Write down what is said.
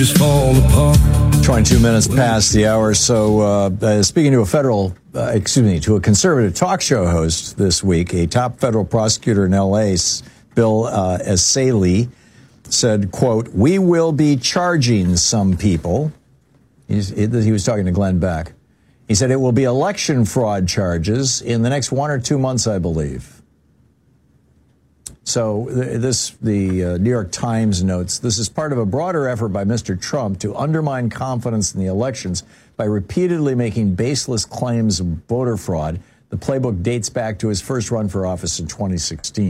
just fall apart. 22 minutes past the hour. So, speaking to to a conservative talk show host this week, a top federal prosecutor in L.A., Bill Essayli, said, quote, "We will be charging some people." He was talking to Glenn Beck. He said it will be election fraud charges in the next 1 or 2 months, I believe. So the New York Times notes, this is part of a broader effort by Mr. Trump to undermine confidence in the elections by repeatedly making baseless claims of voter fraud. The playbook dates back to his first run for office in 2016.